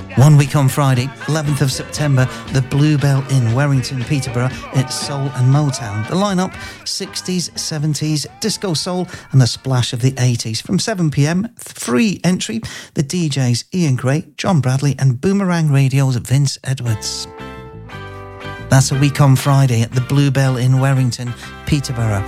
1 week on Friday, 11th of September, the Bluebell Inn, Werrington, Peterborough. It's Soul and Motown. The lineup, 60s, 70s, disco soul and a splash of the 80s. From 7pm, free entry, the DJs Ian Gray, John Bradley and Boomerang Radio's Vince Edwards. That's a week on Friday at the Bluebell Inn, Werrington, Peterborough.